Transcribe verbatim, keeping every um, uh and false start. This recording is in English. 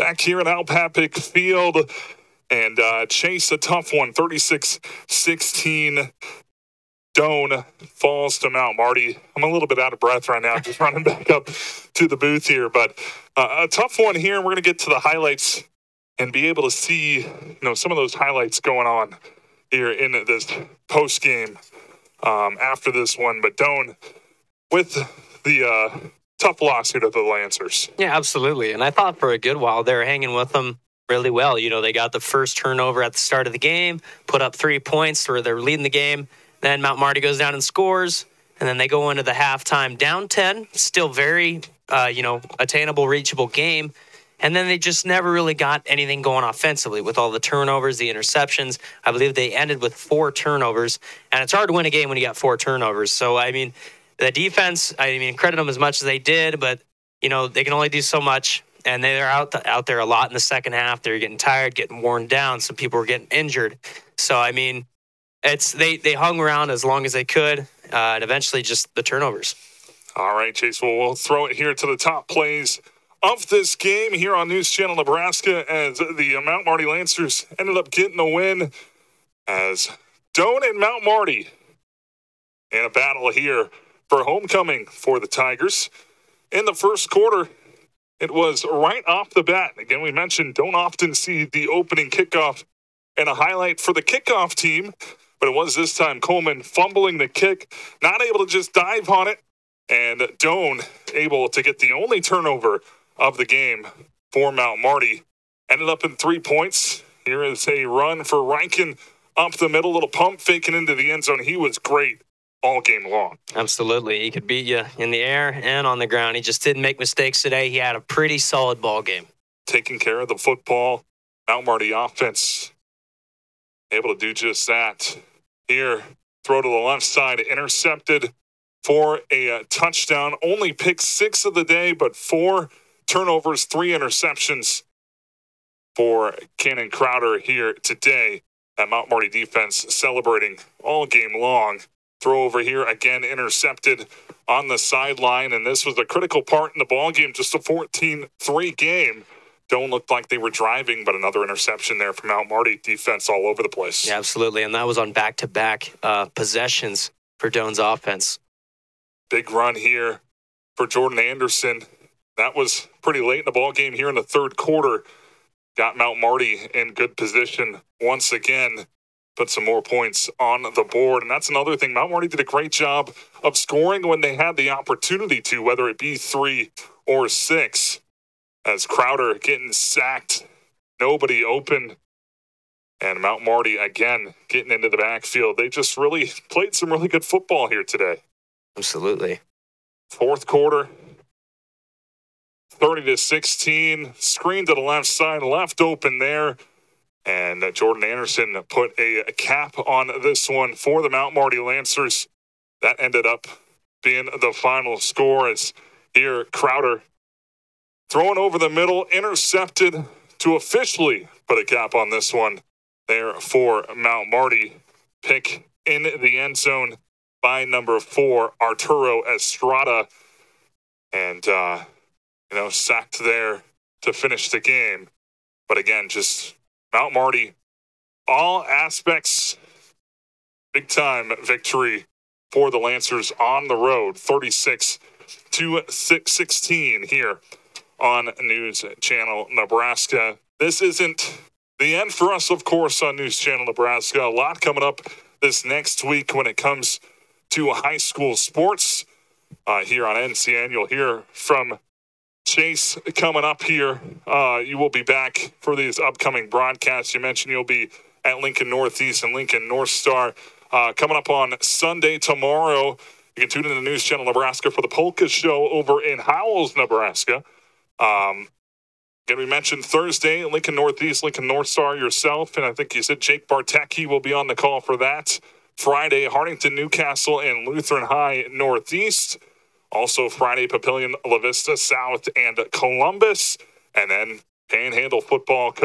back here at Alpapic Field. And uh, Chase, a tough one, thirty-six sixteen. Doane falls to Mount Marty. I'm a little bit out of breath right now, just running back up to the booth here. But uh, a tough one here. We're going to get to the highlights and be able to see, you know, some of those highlights going on here in this post game um, after this one. But Doane with the uh, tough loss here to the Lancers. Yeah, absolutely. And I thought for a good while they were hanging with them really well. You know, they got the first turnover at the start of the game, put up three points where they're leading the game. Then Mount Marty goes down and scores, and then they go into the halftime down ten. Still very, uh, you know, attainable, reachable game. And then they just never really got anything going offensively with all the turnovers, the interceptions. I believe they ended with four turnovers, and it's hard to win a game when you got four turnovers. So, I mean, the defense, I mean, credit them as much as they did, but, you know, they can only do so much. And they're out th- out there a lot in the second half. They're getting tired, getting worn down. Some people were getting injured. So, I mean, it's they, they hung around as long as they could, uh, and eventually just the turnovers. All right, Chase, well, we'll throw it here to the top plays of this game here on News Channel Nebraska as the Mount Marty Lancers ended up getting the win as Doane and Mount Marty in a battle here for homecoming for the Tigers. In the first quarter, it was right off the bat. Again, we mentioned don't often see the opening kickoff and a highlight for the kickoff team, but it was this time Coleman fumbling the kick, not able to just dive on it, and Doane able to get the only turnover of the game for Mount Marty. Ended up in three points. Here is a run for Rankin up the middle, little pump faking into the end zone. He was great all game long. Absolutely. He could beat you in the air and on the ground. He just didn't make mistakes today. He had a pretty solid ball game. Taking care of the football. Mount Marty offense able to do just that. Here, throw to the left side, intercepted for a uh, touchdown. Only picked six of the day, but four turnovers, three interceptions for Cannon Crowder here today. That Mount Marty defense celebrating all game long. Throw over here, again, intercepted on the sideline, and this was a critical part in the ball game, just a fourteen three game. Doane looked like they were driving, but another interception there from Mount Marty defense all over the place. Yeah, absolutely, and that was on back-to-back uh, possessions for Doane's offense. Big run here for Jordan Anderson. That was pretty late in the ball game here in the third quarter. Got Mount Marty in good position once again. Put some more points on the board. And that's another thing. Mount Marty did a great job of scoring when they had the opportunity to, whether it be three or six. As Crowder getting sacked, nobody open. And Mount Marty, again, getting into the backfield. They just really played some really good football here today. Absolutely. Fourth quarter, thirty to sixteen. Screen to the left side, left open there. And uh, Jordan Anderson put a, a cap on this one for the Mount Marty Lancers. That ended up being the final score as here Crowder throwing over the middle, intercepted to officially put a cap on this one there for Mount Marty. Pick in the end zone by number four, Arturo Estrada. And, uh, you know, sacked there to finish the game. But again, just Mount Marty, all aspects, big time victory for the Lancers on the road, thirty-six to sixteen here on News Channel Nebraska. This isn't the end for us, of course, on News Channel Nebraska. A lot coming up this next week when it comes to high school sports uh, here on N C N. You'll hear from Chase coming up here. Uh, you will be back for these upcoming broadcasts. You mentioned you'll be at Lincoln Northeast and Lincoln North Star. Uh, coming up on Sunday tomorrow, you can tune in to News Channel Nebraska for the Polka Show over in Howells, Nebraska. Um, again, we mentioned Thursday, Lincoln Northeast, Lincoln North Star yourself, and I think you said Jake Bartecki will be on the call for that. Friday, Hartington, Newcastle, and Lutheran High Northeast. Also Friday, Papillion, La Vista South, and Columbus. And then Panhandle football coach